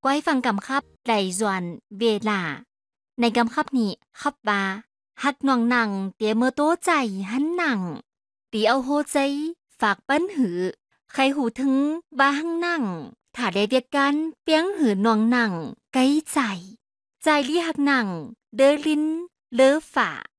ก้อยฟังกำคับไหลจวนเวลาในกำคับนี้คับว่าฮักน้องหนังเตียเมื่อโตใจหันหนังตีเอาโฮใจฝากปั้นหือใครหูถึงบ้าหังหนังถ้าได้เวียกกันเปียงหือน้องหนังไกลใจใจลี่หักหนังเดอลินเลอฝ่า